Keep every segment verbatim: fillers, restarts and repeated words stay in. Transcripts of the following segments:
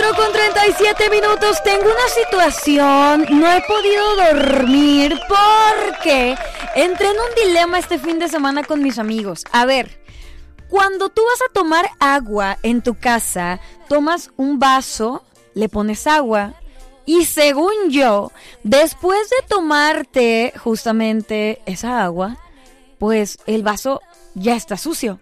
cuatro con treinta y siete minutos. Tengo una situación. No he podido dormir porque entré en un dilema este fin de semana con mis amigos. A ver, cuando tú vas a tomar agua en tu casa, tomas un vaso, le pones agua y según yo, después de tomarte justamente esa agua, pues el vaso ya está sucio.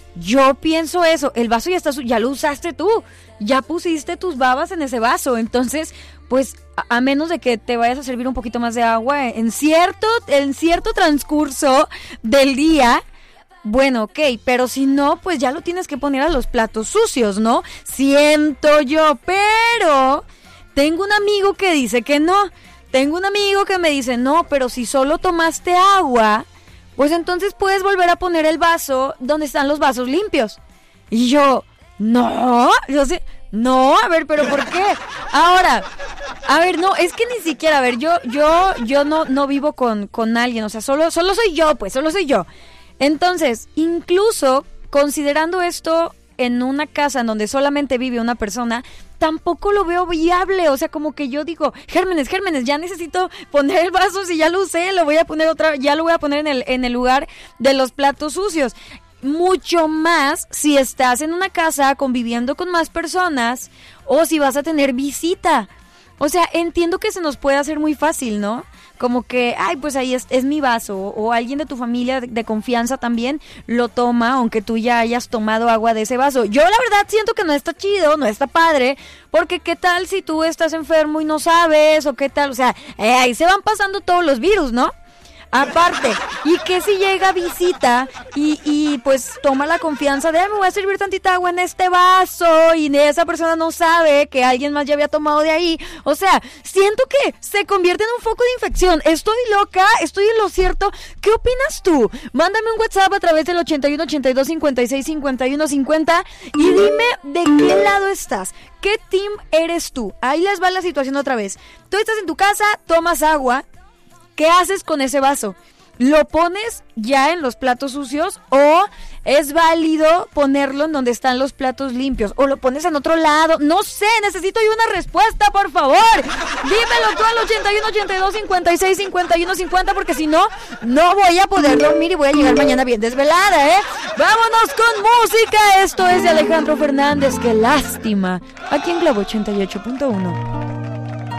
Yo pienso eso, el vaso ya está sucio, ya lo usaste tú, ya pusiste tus babas en ese vaso, entonces, pues, a, a menos de que te vayas a servir un poquito más de agua en cierto, en cierto transcurso del día, bueno, ok, pero si no, pues ya lo tienes que poner a los platos sucios, ¿no? Siento yo, pero tengo un amigo que dice que no, tengo un amigo que me dice, no, pero si solo tomaste agua, pues entonces puedes volver a poner el vaso donde están los vasos limpios. Y yo, no, yo sé, no, a ver, pero ¿por qué? Ahora, a ver, no, es que ni siquiera, a ver, yo, yo, yo no, no vivo con, con alguien, o sea, solo, solo soy yo, pues, solo soy yo. Entonces, incluso considerando esto en una casa en donde solamente vive una persona, tampoco lo veo viable, o sea, como que yo digo, Gérmenes, Gérmenes, ya necesito poner el vaso, si ya lo usé, lo voy a poner otra, ya lo voy a poner en el, en el lugar de los platos sucios. Mucho más si estás en una casa conviviendo con más personas o si vas a tener visita. O sea, entiendo que se nos puede hacer muy fácil, ¿no? Como que, ay, pues ahí es, es mi vaso, o alguien de tu familia de, de confianza también lo toma, aunque tú ya hayas tomado agua de ese vaso. Yo la verdad siento que no está chido, no está padre, porque qué tal si tú estás enfermo y no sabes, o qué tal, o sea, eh, ahí se van pasando todos los virus, ¿no? Aparte, y que si llega visita y, y pues toma la confianza de, me voy a servir tantita agua en este vaso y esa persona no sabe que alguien más ya había tomado de ahí. O sea, siento que se convierte en un foco de infección. Estoy loca, estoy en lo cierto. ¿Qué opinas tú? Mándame un WhatsApp a través del ochenta y uno, ochenta y dos, cincuenta y seis, cincuenta y uno, cincuenta y dime de qué lado estás. ¿Qué team eres tú? Ahí les va la situación otra vez. Tú estás en tu casa, tomas agua. ¿Qué haces con ese vaso? ¿Lo pones ya en los platos sucios o es válido ponerlo en donde están los platos limpios? ¿O lo pones en otro lado? No sé, necesito yo una respuesta, por favor. Dímelo tú al ochenta y uno, ochenta y dos, cincuenta y seis, cincuenta y uno, cincuenta porque si no, no voy a poder dormir y voy a llegar mañana bien desvelada, ¿eh? Vámonos con música. Esto es de Alejandro Fernández. ¡Qué lástima! Aquí en Globo ochenta y ocho punto uno.